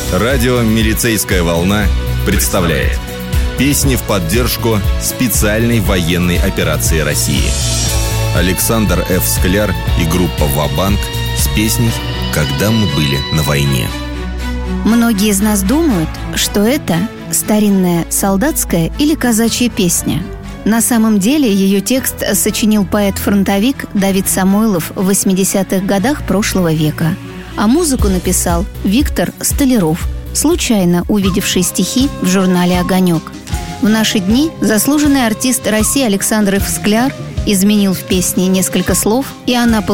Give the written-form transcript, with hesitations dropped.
Радио «Милицейская волна» представляет песни в поддержку специальной военной операции России. Александр Ф. Скляр и группа «Ва-банк» с песней «Когда мы были на войне». Многие из нас думают, что это старинная солдатская или казачья песня. На самом деле ее текст сочинил поэт-фронтовик Давид Самойлов в 80-х годах прошлого века. А музыку написал Виктор Столяров, случайно увидевший стихи в журнале «Огонек». В наши дни заслуженный артист России Александр Ф. Скляр изменил в песне несколько слов, и она